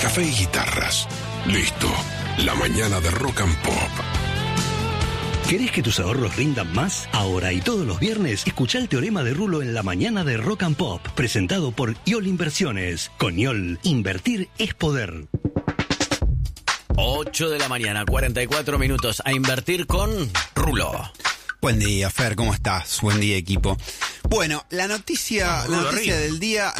café y guitarras. Listo, la mañana de Rock and Pop. ¿Querés que tus ahorros rindan más? Ahora y todos los viernes, escuchá el teorema de Rulo en la mañana de Rock and Pop, presentado por YOL Inversiones. Con YOL, invertir es poder. 8 de la mañana, 44 minutos, a invertir con Rulo. Buen día, Fer, ¿cómo estás? Buen día, equipo. Bueno, la noticia del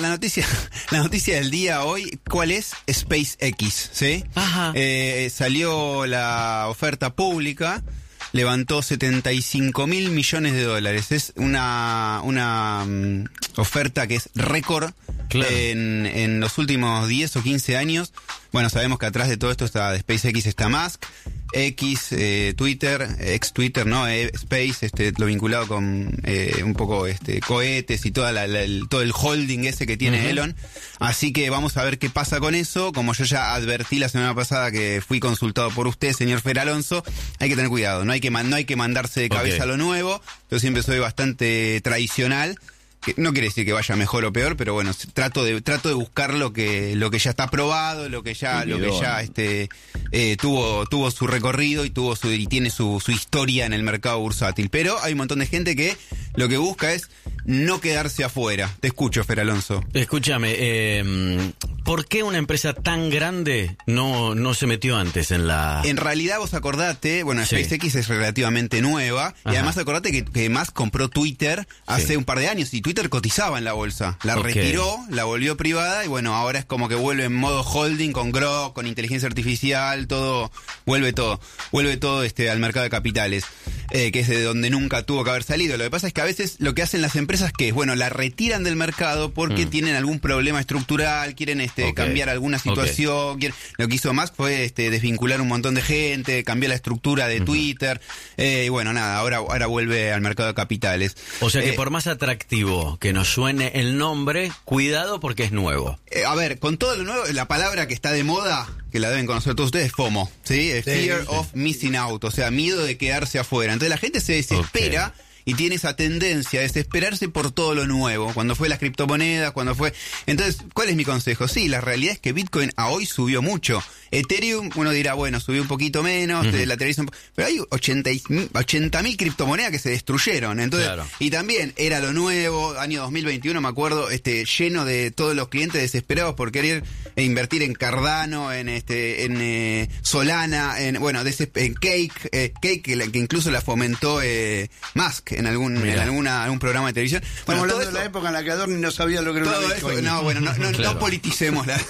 día hoy, ¿cuál es? SpaceX, ¿sí? Ajá. Salió la oferta pública, levantó $75 mil millones. Es una oferta que es récord, claro, en los últimos 10 o 15 años. Bueno, sabemos que atrás de todo esto de SpaceX está Musk, Twitter, ex-Twitter, ¿no? Space, lo vinculado con un poco cohetes y todo el holding ese que tiene Elon. Así que vamos a ver qué pasa con eso. Como yo ya advertí la semana pasada que fui consultado por usted, señor Fer Alonso, hay que tener cuidado, no hay que mandarse de cabeza a lo nuevo. Yo siempre soy bastante tradicional. Que no quiere decir que vaya mejor o peor, pero bueno, trato de buscar lo que ya está probado, lo que ya tuvo su recorrido y tiene su historia en el mercado bursátil. Pero hay un montón de gente que lo que busca es no quedarse afuera. Te escucho, Fer Alonso. Escúchame, ¿por qué una empresa tan grande no se metió antes en la...? En realidad vos acordate, bueno, Sí. SpaceX es relativamente nueva. Ajá. Y además acordate que Musk compró Twitter hace un par de años y Twitter cotizaba en la bolsa. La retiró, la volvió privada y bueno, ahora es como que vuelve en modo holding con Grok, con inteligencia artificial, vuelve todo al mercado de capitales, que es de donde nunca tuvo que haber salido. Lo que pasa es que a veces lo que hacen las empresas que es, bueno, la retiran del mercado porque tienen algún problema estructural, quieren cambiar alguna situación. Lo que hizo Musk fue desvincular un montón de gente, cambiar la estructura de Twitter, y bueno, nada, ahora vuelve al mercado de capitales. O sea que por más atractivo que nos suene el nombre, cuidado porque es nuevo. A ver, con todo lo nuevo, la palabra que está de moda, que la deben conocer todos ustedes, FOMO, ¿sí? Fear of missing out, o sea, miedo de quedarse afuera. Entonces la gente se desespera y tiene esa tendencia a desesperarse por todo lo nuevo. Cuando fue las criptomonedas, Entonces, ¿cuál es mi consejo? Sí, la realidad es que Bitcoin a hoy subió mucho. Ethereum, uno dirá, bueno, subió un poquito menos, pero hay 80.000 criptomonedas que se destruyeron. Entonces, claro. Y también era lo nuevo, año 2021, me acuerdo, lleno de todos los clientes desesperados por querer invertir en Cardano, en Solana, en Cake, que incluso la fomentó Musk en algún programa de televisión. Estamos hablando de la época en la que Adorni no sabía lo que era una Bitcoin. No politicemos la...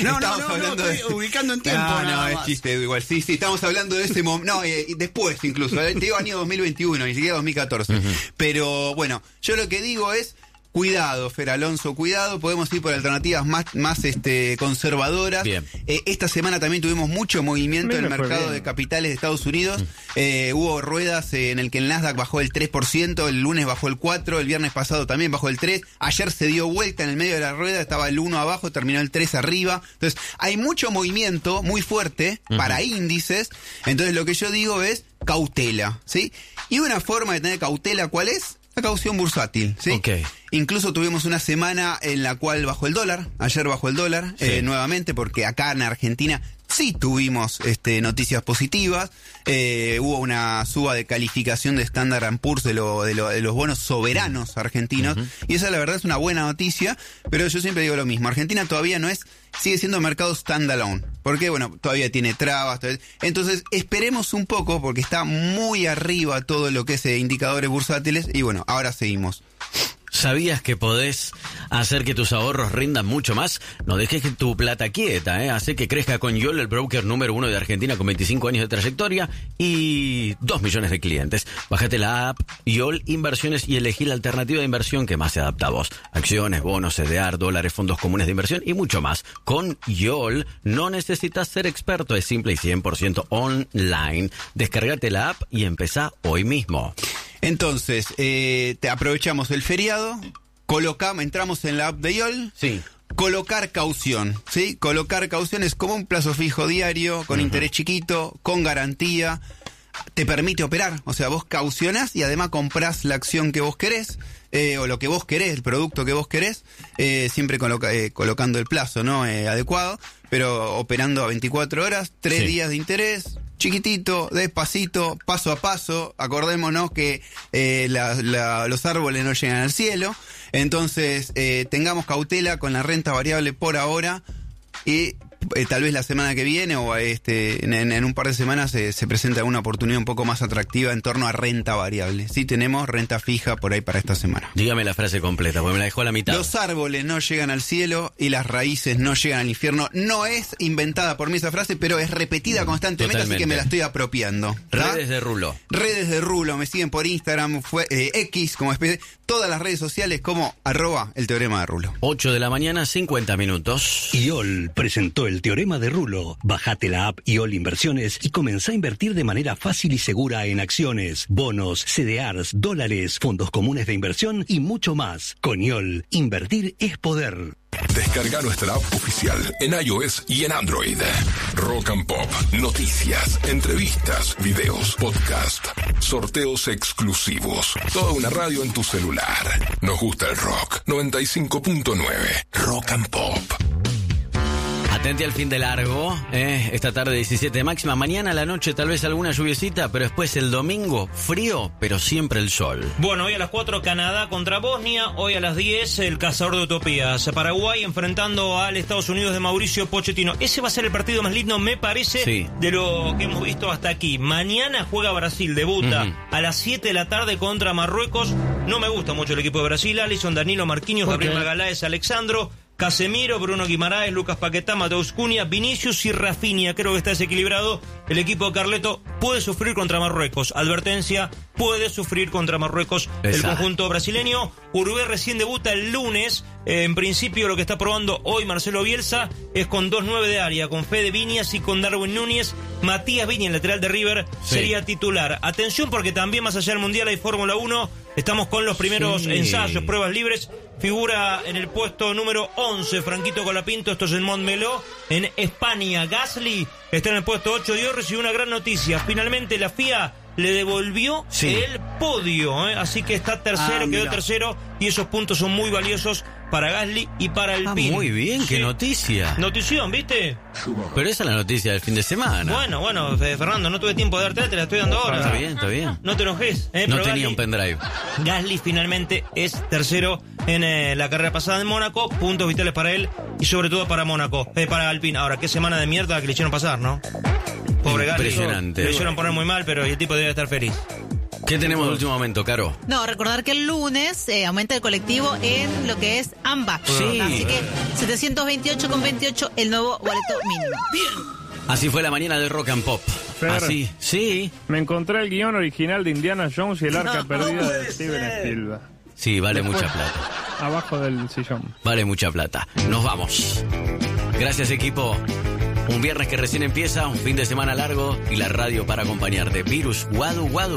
Estoy ubicando en tiempo. Es chiste igual. Sí, estamos hablando de ese momento. Después incluso. Te digo año 2021, ni siquiera 2014. Pero bueno, yo lo que digo es... Cuidado, Fer Alonso, cuidado, podemos ir por alternativas más conservadoras. Bien. Esta semana también tuvimos mucho movimiento en el mercado de capitales de Estados Unidos. Hubo ruedas en el que el Nasdaq bajó el 3%, el lunes bajó el 4%, el viernes pasado también bajó el 3%. Ayer se dio vuelta en el medio de la rueda, estaba el 1 abajo, terminó el 3 arriba. Entonces, hay mucho movimiento muy fuerte para índices. Entonces, lo que yo digo es cautela, ¿sí? Y una forma de tener cautela, ¿cuál es? La caución bursátil, ¿sí? Okay. Incluso tuvimos una semana en la cual bajó el dólar. Ayer bajó el dólar nuevamente, porque acá en Argentina sí tuvimos noticias positivas. Hubo una suba de calificación de Standard & Poor's de los bonos soberanos argentinos. Y esa la verdad es una buena noticia. Pero yo siempre digo lo mismo. Argentina todavía sigue siendo mercado standalone. Porque, bueno, todavía tiene trabas. Entonces, esperemos un poco porque está muy arriba todo lo que es indicadores bursátiles. Y bueno, ahora seguimos. ¿Sabías que podés hacer que tus ahorros rindan mucho más? No dejes que tu plata quieta, Hace que crezca con YOL, el broker número 1 de Argentina con 25 años de trayectoria y 2 millones de clientes. Bájate la app YOL Inversiones y elegí la alternativa de inversión que más se adapta a vos. Acciones, bonos, CDR, dólares, fondos comunes de inversión y mucho más. Con YOL no necesitas ser experto, es simple y 100% online. Descargate la app y empezá hoy mismo. Entonces, te aprovechamos el feriado, entramos en la app de YOL. Sí. Colocar caución, ¿sí? Colocar caución es como un plazo fijo diario, con interés chiquito, con garantía. te permite operar. O sea, vos caucionás y además comprás la acción que vos querés, o lo que vos querés, el producto que vos querés, siempre colocando el plazo, ¿no? Adecuado, pero operando a 24 horas, 3 días de interés, chiquitito, despacito, paso a paso. Acordémonos que los árboles no llegan al cielo, entonces tengamos cautela con la renta variable por ahora, y tal vez la semana que viene o en un par de semanas se presenta una oportunidad un poco más atractiva en torno a renta variable. Sí, tenemos renta fija por ahí para esta semana. Dígame la frase completa, porque me la dejó a la mitad. Los árboles no llegan al cielo y las raíces no llegan al infierno. No es inventada por mí esa frase, pero es repetida constantemente. Totalmente. Así que me la estoy apropiando. Redes de Rulo. Redes de Rulo, me siguen por Instagram, X como especie, todas las redes sociales como @el teorema de Rulo. 8 de la mañana, 50 minutos. IOL presentó el teorema de Rulo. Bajate la app IOL Inversiones y comenzá a invertir de manera fácil y segura en acciones, bonos, CDRs, dólares, fondos comunes de inversión y mucho más. Con IOL, invertir es poder. Descarga nuestra app oficial en iOS y en Android. Rock and Pop, noticias, entrevistas, videos, podcast, sorteos exclusivos. Toda una radio en tu celular. Nos gusta el rock. 95.9 Rock and Pop. Atente al fin de largo, esta tarde 17 de máxima, mañana a la noche tal vez alguna lluviecita, pero después el domingo frío, pero siempre el sol. Bueno, hoy a las 4 Canadá contra Bosnia, hoy a las 10 el cazador de utopías, Paraguay enfrentando al Estados Unidos de Mauricio Pochettino. Ese va a ser el partido más lindo, me parece, de lo que hemos visto hasta aquí. Mañana juega Brasil, debuta a las 7 de la tarde contra Marruecos. No me gusta mucho el equipo de Brasil, Alisson, Danilo, Marquinhos, Gabriel Magaláes, Alexandro, Casemiro, Bruno Guimaraes, Lucas Paquetá, Mateus Cunha, Vinicius y Rafinha. Creo que está desequilibrado. El equipo de Carleto puede sufrir contra Marruecos. Advertencia, puede sufrir contra Marruecos el conjunto brasileño. Uruguay recién debuta el lunes. En principio lo que está probando hoy Marcelo Bielsa es con 2-9 de área, con Fede Viñas y con Darwin Núñez. Matías Viña, el lateral de River, sería titular. Atención porque también más allá del Mundial hay Fórmula 1. Estamos con los primeros ensayos, pruebas libres. Figura en el puesto número 11 Franquito Colapinto, esto es en Montmeló, en España. Gasly está en el puesto 8 y hoy recibió una gran noticia. Finalmente la FIA le devolvió el podio, así que está tercero, quedó tercero, y esos puntos son muy valiosos para Gasly y para Alpine. Muy bien, qué noticia. Notición, ¿viste? Pero esa es la noticia del fin de semana. Bueno, Fernando, no tuve tiempo de darte, te la estoy dando ahora. Está bien. No te enojes. No tenía un pendrive. Gasly finalmente es tercero en la carrera pasada en Mónaco, puntos vitales para él y sobre todo para Mónaco, para Alpine. Ahora, qué semana de mierda que le hicieron pasar, ¿no? Pobre Gasly. Impresionante. Le hicieron poner muy mal, pero el tipo debe estar feliz. ¿Qué tenemos de último momento, Caro? No, recordar que el lunes aumenta el colectivo en lo que es AMBA. Sí. Así que 728,28 el nuevo boleto mínimo. Bien. Así fue la mañana de Rock and Pop. Fer, así, sí. Me encontré el guión original de Indiana Jones y el arca perdida de Steven Spielberg. Sí, vale mucha plata. Abajo del sillón. Vale mucha plata. Nos vamos. Gracias, equipo. Un viernes que recién empieza, un fin de semana largo y la radio para acompañarte. Virus, Wadu Wadu.